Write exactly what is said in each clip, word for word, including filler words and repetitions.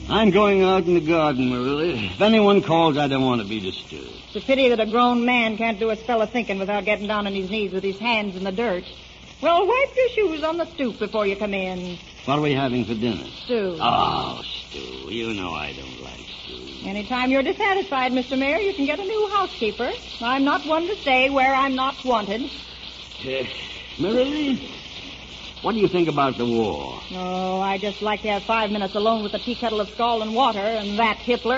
I'm going out in the garden, Marilla. If anyone calls, I don't want to be disturbed. It's a pity that a grown man can't do a spell of thinking without getting down on his knees with his hands in the dirt. Well, wipe your shoes on the stoop before you come in. What are we having for dinner? Stew. Oh, stew. You know I don't like stew. Anytime you're dissatisfied, Mister Mayor, you can get a new housekeeper. I'm not one to stay where I'm not wanted. Uh, Marilla, what do you think about the war? Oh, I just like to have five minutes alone with a tea kettle of scalding water and that Hitler.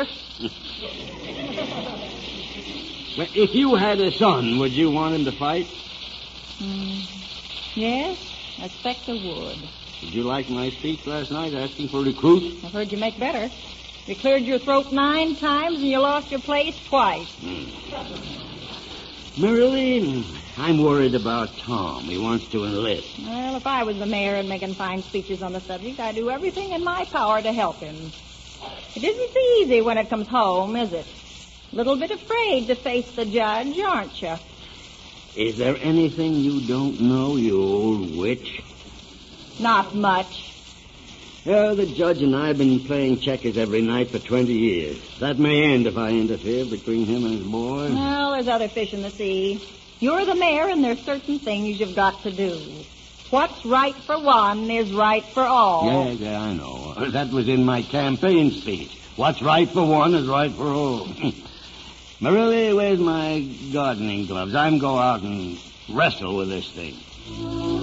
Well, if you had a son, would you want him to fight? Mm, yes, I expect I would. Did you like my speech last night asking for recruits? I've heard you make better. You cleared your throat nine times and you lost your place twice. Hmm. Marilla, I'm worried about Tom. He wants to enlist. Well, if I was the mayor and making fine speeches on the subject, I'd do everything in my power to help him. It isn't so easy when it comes home, is it? A little bit afraid to face the judge, aren't you? Is there anything you don't know, you old witch? Not much. Yeah, the judge and I have been playing checkers every night for twenty years. That may end if I interfere between him and his boy. Well, there's other fish in the sea. You're the mayor, and there's certain things you've got to do. What's right for one is right for all. Yeah, yeah, I know. That was in my campaign speech. What's right for one is right for all. Marilla, where's my gardening gloves? I'm going out and wrestle with this thing.